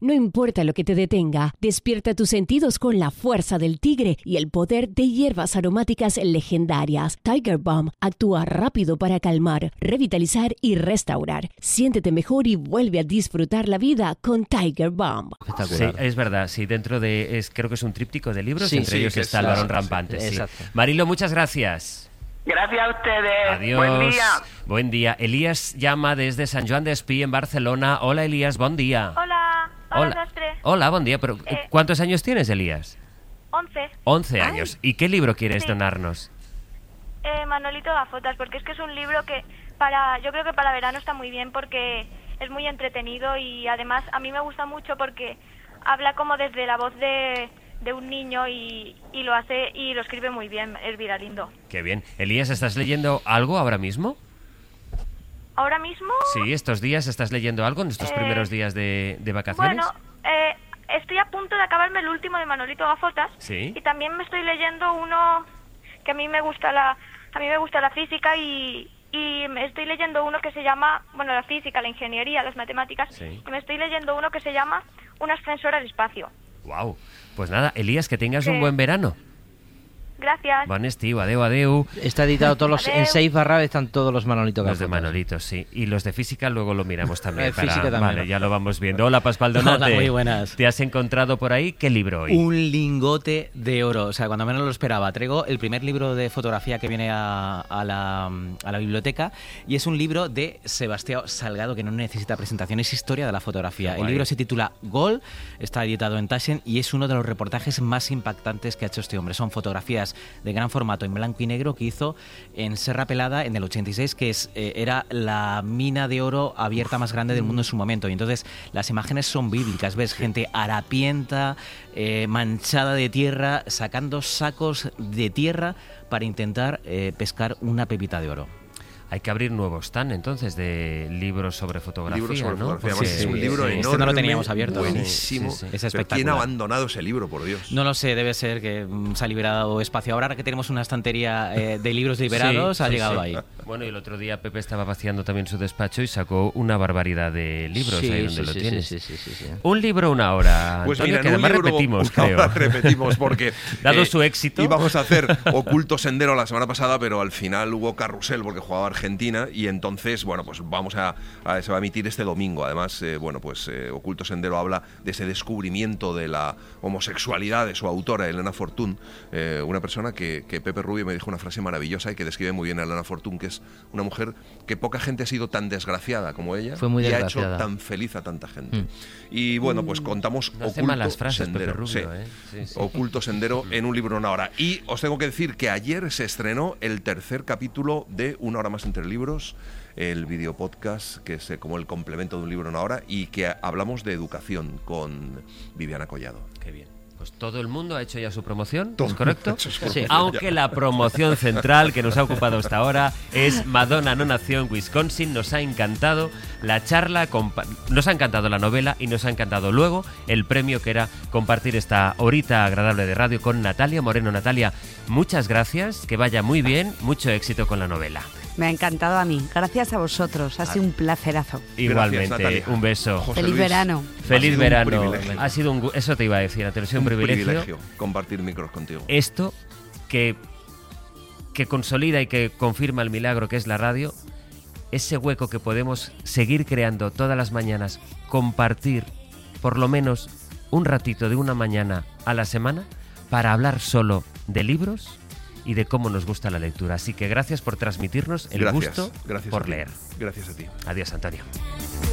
No importa lo que te detenga, despierta tus sentidos con la fuerza del tigre y el poder de hierbas aromáticas legendarias. Tiger Balm actúa rápido para calmar, revitalizar y restaurar. Siéntete mejor y vuelve a disfrutar la vida con Tiger Balm. Sí, es verdad. Sí, dentro de... creo que es un tríptico de libros, entre ellos está El varón rampante. Sí. Marilo, muchas gracias. Gracias a ustedes. Adiós. Buen día. Buen día. Elías llama desde Sant Joan d'Espí, en Barcelona. Hola, Elías, bon dia. Hola. Hola. Hola, bon día. Pero, ¿cuántos años tienes, Elías? 11. 11 años. ¿Y qué libro quieres donarnos? Manolito Gafotas, porque es que es un libro que yo creo que para verano está muy bien porque es muy entretenido y además a mí me gusta mucho porque habla como desde la voz de un niño y lo hace y lo escribe muy bien, Elvira Lindo. Qué bien. Elías, ¿estás leyendo algo ahora mismo? ¿Ahora mismo? Sí, estos días estás leyendo algo en estos primeros días de vacaciones. Bueno, estoy a punto de acabarme el último de Manolito Gafotas. Sí. Y también me estoy leyendo uno que a mí me gusta la física y me estoy leyendo uno que se llama, bueno, la física, la ingeniería, las matemáticas. Sí. Y me estoy leyendo uno que se llama Un ascensor al espacio. Wow. Pues nada, Elías, que tengas un buen verano. Gracias. Bon estiu, adeu. Está editado en 6 barras, están todos los Manolito Gafotas. Los de Manolito, sí. Y los de física luego lo miramos también. Física también. Vale, ya lo vamos viendo. Hola, Pascual Donate. Hola, muy buenas. ¿Te has encontrado por ahí? ¿Qué libro hoy? Un lingote de oro. O sea, cuando menos lo esperaba. Traigo el primer libro de fotografía que viene a la biblioteca y es un libro de Sebastián Salgado que no necesita presentación. Es historia de la fotografía. El libro se titula Gol, está editado en Taschen y es uno de los reportajes más impactantes que ha hecho este hombre. Son fotografías de gran formato en blanco y negro que hizo en Serra Pelada en el 86, que era la mina de oro abierta más grande del mundo en su momento. Y entonces las imágenes son bíblicas. Ves gente harapienta, manchada de tierra, sacando sacos de tierra para intentar pescar una pepita de oro. Hay que abrir nuevos stand, entonces, de libros sobre fotografía, ¿no? Porque es un libro enorme, este no lo teníamos abierto. Buenísimo. Sí. Es espectacular. ¿Quién ha abandonado ese libro, por Dios? No lo sé, debe ser que se ha liberado espacio. Ahora que tenemos una estantería de libros liberados, ha llegado ahí. Bueno, y el otro día Pepe estaba vaciando también su despacho y sacó una barbaridad de libros ahí donde lo tienes. Sí. Un libro, una hora. Pues Antonio, mira, que además repetimos, creo. Repetimos porque... Dado su éxito. Íbamos a hacer Oculto Sendero la semana pasada, pero al final hubo carrusel porque jugaba Argentina y entonces, bueno, pues se va a emitir este domingo. Además, Oculto Sendero habla de ese descubrimiento de la homosexualidad de su autora, Elena Fortún, una persona que Pepe Rubio me dijo una frase maravillosa y que describe muy bien a Elena Fortún, que es una mujer que poca gente ha sido tan desgraciada como ella. Fue muy y desgraciada. ha hecho tan feliz a tanta gente. Y bueno, pues contamos no hace Oculto malas frases, Sendero. Pepe Rubio, Sí. Oculto Sendero en un libro, una hora. Y os tengo que decir que ayer se estrenó el tercer capítulo de Una hora más entre libros, el videopodcast que es como el complemento de un libro, una hora, y que hablamos de educación con Viviana Collado. Qué bien. Pues todo el mundo ha hecho ya su promoción, ¿es correcto? Sí. Aunque la promoción central que nos ha ocupado hasta ahora es Madonna no nació en Wisconsin. Nos ha encantado la charla, nos ha encantado la novela y nos ha encantado luego el premio que era compartir esta horita agradable de radio con Natalia Moreno. Natalia, muchas gracias, que vaya muy bien, mucho éxito con la novela. Me ha encantado a mí. Gracias a vosotros. Ha sido un placerazo. Igualmente, Gracias, un beso. José Feliz Luis, verano. Feliz verano. Privilegio. Ha sido eso te iba a decir, ha sido un privilegio compartir micros contigo. Esto que consolida y que confirma el milagro que es la radio, ese hueco que podemos seguir creando todas las mañanas, compartir por lo menos un ratito de una mañana a la semana para hablar solo de libros y de cómo nos gusta la lectura. Así que gracias por transmitirnos el gusto Gracias por leer. Gracias a ti. Adiós, Antonio.